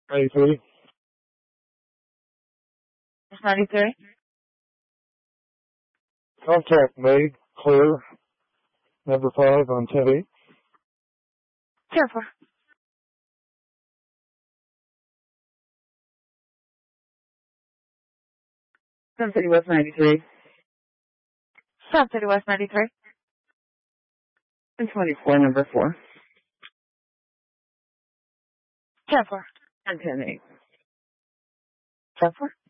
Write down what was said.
93. It's 93. Contact made. Clear. Number 5 on 10-8. 10-4. Sun City West 93. Sun City West 93. And 24, number 4. 10-4. And 10-8. 10-4.